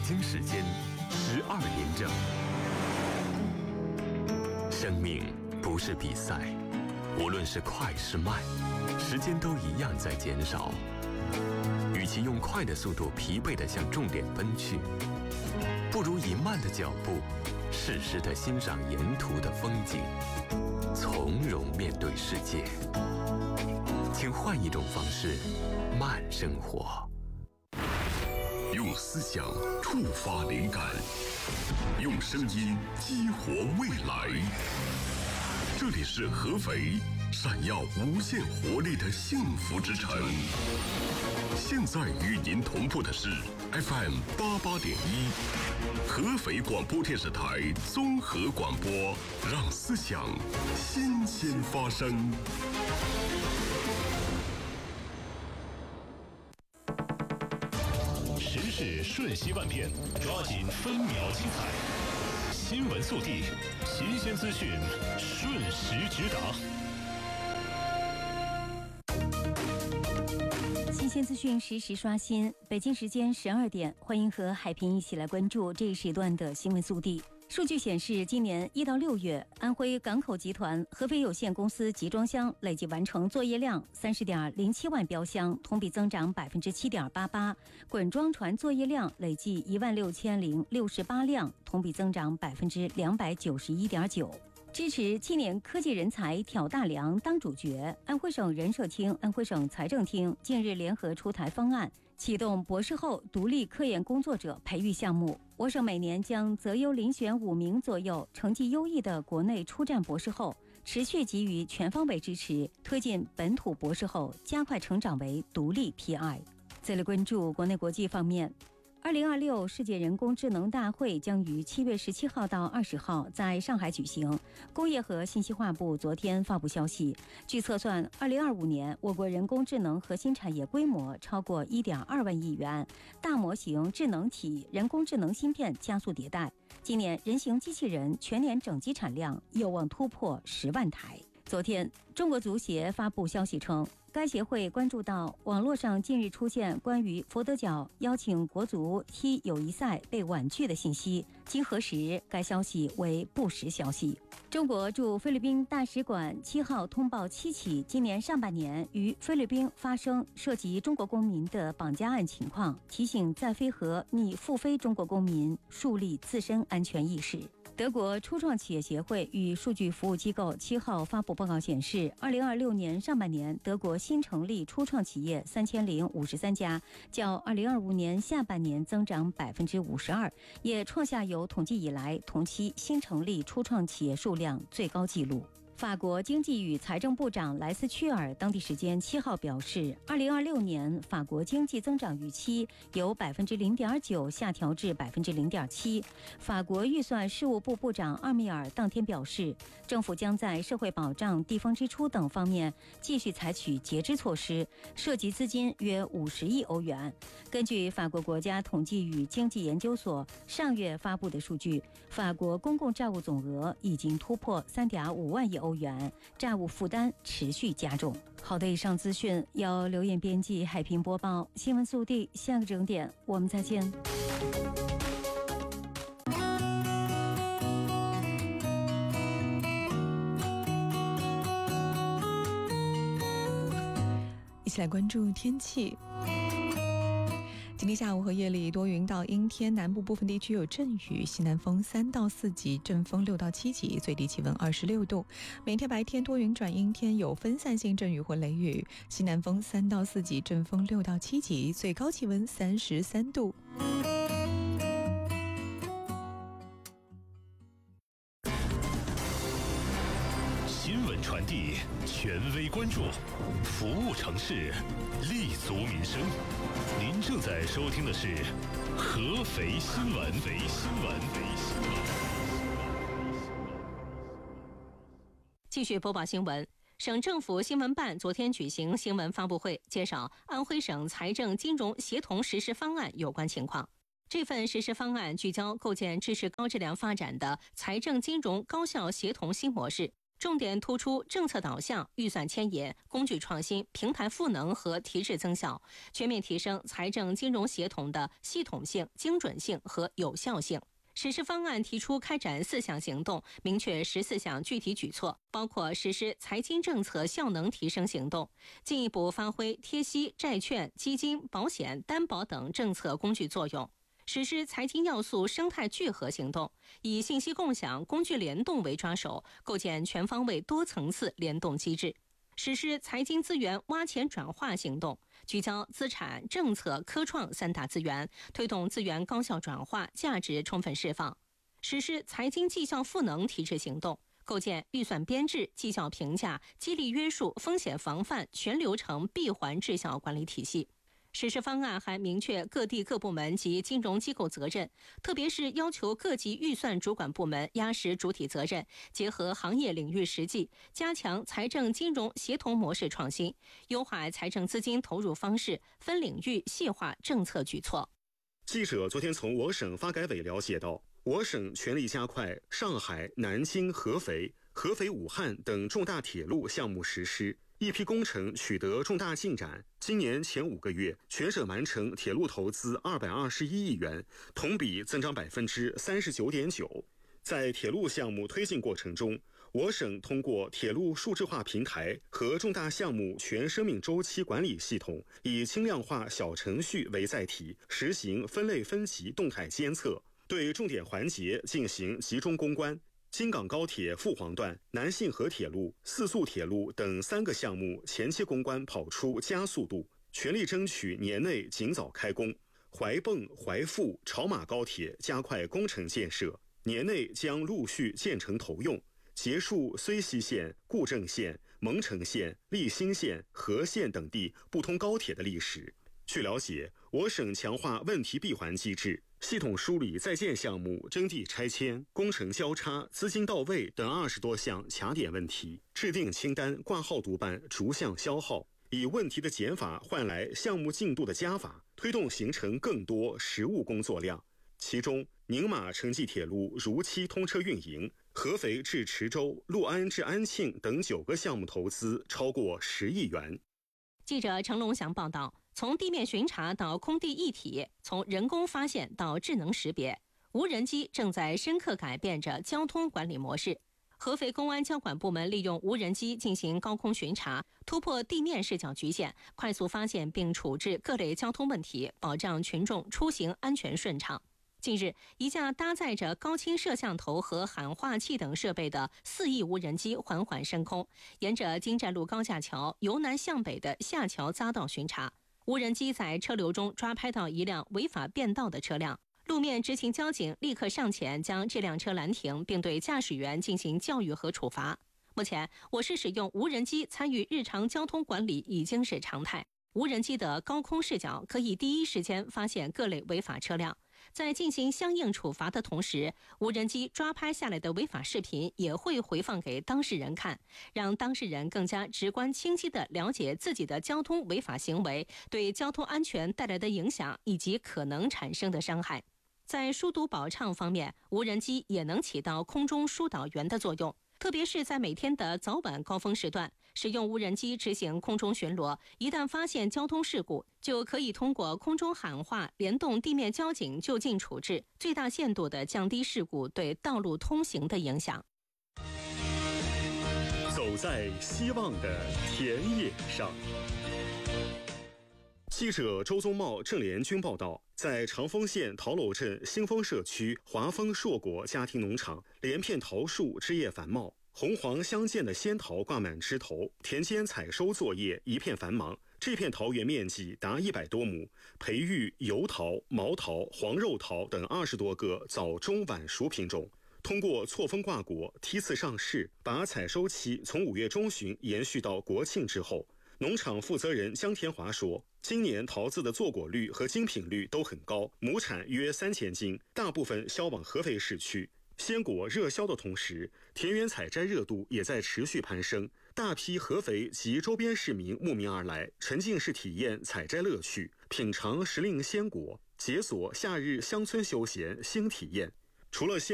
京时间12点整。生命不是比赛，无论是快是慢，时间都一样在减少。与其用快的速度疲惫地向重点奔去，不如以慢的脚步，适时地欣赏沿途的风景，从容面对世界。请换一种方式，慢生活。 用思想触发灵感，用声音激活未来。这里是合肥，闪耀无限活力的幸福之城。现在与您同步的是 FM 88.1，合肥广播电视台综合广播，让思想新鲜发生。 时事瞬息万变，抓紧分秒精彩。新闻速递，新鲜资讯，瞬时直达。 新鲜资讯实时刷新。北京时间12点，欢迎和海平一起来关注这一时段的新闻速递。数据显示，今年1到6月，安徽港口集团合肥有限公司集装箱累计完成作业量30.07万标箱，同比增长7.88%；滚装船作业量累计16068辆，同比增长291.9%。支持青年科技人才挑大梁当主角，安徽省人社厅、安徽省财政厅近日联合出台方案，启动博士后独立科研工作者培育项目。我省每年将择优遴选5名左右成绩优异的国内出战博士后，持续给予全方位支持，推进本土博士后加快成长为独立 PI。再来关注国内国际方面。2026世界人工智能大会将于7月17号到20号在上海举行。工业和信息化部昨天发布消息，据测算，2025年我国人工智能核心产业规模超过1.2万亿元，大模型、智能体、人工智能芯片加速迭代。今年人形机器人全年整机产量有望突破10万台。昨天，中国足协发布消息称，该协会关注到网络上近日出现关于佛得角邀请国足踢友谊赛被婉拒的信息，经核实，该消息为不实消息。中国驻菲律宾大使馆7号通报7起今年上半年于菲律宾发生涉及中国公民的绑架案情况，提醒在菲和拟赴菲中国公民树立自身安全意识。德国初创企业协会与数据服务机构7号发布报告显示，2026年上半年德国新成立初创企业3053家，较2025年下半年增长52%，也创下有统计以来同期新成立初创企业数量最高纪录。法国经济与财政部长莱斯屈尔当地时间7号表示，2026年法国经济增长预期由0.9%下调至0.7%。法国预算事务部部长阿米尔当天表示，政府将在社会保障、地方支出等方面继续采取节制措施，涉及资金约50亿欧元。根据法国国家统计与经济研究所上月发布的数据，法国公共债务总额已经突破3.5万亿欧元，债务负担持续加重。好的，以上资讯由刘燕编辑，海平播报。新闻速递，下个整点我们再见。 一起来关注天气。今天下午和夜里多云到阴天，南部部分地区有阵雨，西南风3到4级，阵风6到7级，最低气温26度。每天白天多云转阴天，有分散性阵雨或雷雨，西南风3到4级，阵风6到7级，最高气温33度。 新闻传递，权威关注，服务城市，立足民生。您正在收听的是合肥新闻。 继续播报新闻。省政府新闻办昨天举行新闻发布会，介绍安徽省财政金融协同实施方案有关情况。这份实施方案聚焦构建支持高质量发展的财政金融高效协同新模式， 重点突出政策导向、预算牵引、工具创新、平台赋能和提质增效，全面提升财政金融协同的系统性、精准性和有效性。实施方案提出开展4项行动，明确14项具体举措，包括实施财经政策效能提升行动，进一步发挥贴息、债券、基金、保险、担保等政策工具作用；实施财经要素生态聚合行动，以信息共享、工具联动为抓手，构建全方位多层次联动机制；实施财经资源挖潜转化行动，聚焦资产、政策、科创3大资源，推动资源高效转化、价值充分释放；实施财经绩效赋能提质行动，构建预算编制、绩效评价、激励约束、风险防范全流程闭环质效管理体系。实施方案还明确各地各部门及金融机构责任，特别是要求各级预算主管部门压实主体责任，结合行业领域实际，加强财政金融协同模式创新，优化财政资金投入方式，分领域细化政策举措。 记者昨天从我省发改委了解到，我省全力加快上海、南京、合肥、武汉等重大铁路项目实施，一批工程取得重大进展。今年前5个月，全省完成铁路投资221亿元，同比增长39.9%。在铁路项目推进过程中，我省通过铁路数字化平台和重大项目全生命周期管理系统，以轻量化小程序为载体，实行分类分级动态监测，对重点环节进行集中攻关。京港高铁凤凰段、南信河铁路、4速铁路等3个项目前期攻关跑出加速度，全力争取年内尽早开工。淮蚌、淮阜、潮马高铁加快工程建设，年内将陆续建成投用，结束睢溪线、固正线、蒙城线、立新线、和县等地不通高铁的历史。据了解，我省强化问题闭环机制，系统梳理在建项目征地拆迁、工程交叉、资金到位等20多项卡点问题，制定清单挂号督办，逐项消耗，以问题的减法换来项目进度的加法，推动形成更多实务工作量。其中，宁马城际铁路如期通车运营，合肥至池州、六安至安庆等9个项目投资超过10亿元。 记者程龙祥报道，从地面巡查到空地一体，从人工发现到智能识别，无人机正在深刻改变着交通管理模式。合肥公安交管部门利用无人机进行高空巡查，突破地面视角局限，快速发现并处置各类交通问题，保障群众出行安全顺畅。近日，一架搭载着高清摄像头和喊话器等设备的4翼无人机缓缓升空，沿着金寨路高架桥由南向北的下桥匝道巡查。无人机在车流中抓拍到一辆违法变道的车辆，路面执勤交警立刻上前将这辆车拦停，并对驾驶员进行教育和处罚。目前，我市使用无人机参与日常交通管理已经是常态。无人机的高空视角可以第一时间发现各类违法车辆，在进行相应处罚的同时，无人机抓拍下来的违法视频也会回放给当事人看，让当事人更加直观清晰地了解自己的交通违法行为对交通安全带来的影响以及可能产生的伤害。在疏堵保畅方面，无人机也能起到空中疏导员的作用，特别是在每天的早晚高峰时段，使用无人机执行空中巡逻，一旦发现交通事故，就可以通过空中喊话联动地面交警就近处置，最大限度地降低事故对道路通行的影响。 走在希望的田野上。记者周宗茂、郑连军报道，在长丰县陶楼镇新丰社区华丰硕果家庭农场，连片桃树枝叶繁茂，红黄相间的仙桃挂满枝头，田间采收作业一片繁忙。这片桃园面积达100多亩，培育油桃、毛桃、黄肉桃等20多个早中晚熟品种。通过错峰挂果、梯次上市，把采收期从5月中旬延续到国庆之后。农场负责人江田华说，今年桃子的坐果率和精品率都很高，亩产约3000斤，大部分销往合肥市区。鲜果热销的同时，田园采摘热度也在持续攀升，大批合肥及周边市民慕名而来，沉浸式体验采摘乐趣，品尝时令鲜果，解锁夏日乡村休闲新体验。除了鲜